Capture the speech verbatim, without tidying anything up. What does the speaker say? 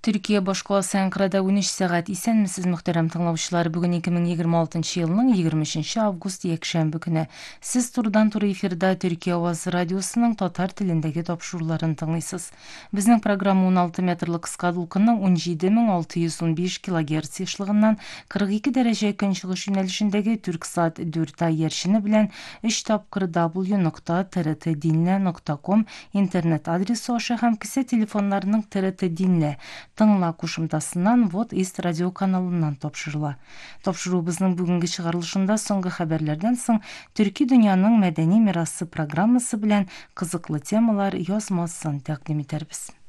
Türkiye Boş Kulası Ankara'da on üç saat. İsenmisiz muhterem tыңлаучылар. Бүгін эки миң жыйырма алтынчы жылның yigirmanchi август якшәмбе көне. Сез турыдан туры эфирда Türkiye Ovozi радиосының татар телендәге тапшыруларын тыңлыйсыз. Безнең программа он алты метрлы кыска дулкынның он җиде мең алты йөз ун биш килогерц ешлыгыннан кырык ике дәрәҗә көнчыгыш юнәлешендәге Түрксат дүрт ай яршыны белән өч тапкыр дабл ю нокта тэ эр тэ динле нокта ком интернет адресы аша һәм кесә телефоннарының тэ эр тэ динле тыңла кушымтасыннан Вот Ист радио каналыннан тапшырыла. Тапшыру безнең бүгенге чыгарылышында соңгы хәбәрләрдән соң Төрки дөньяның мәдәни мирасы программасы белән кызыклы темалар язмасын тәкъдим итәрбез.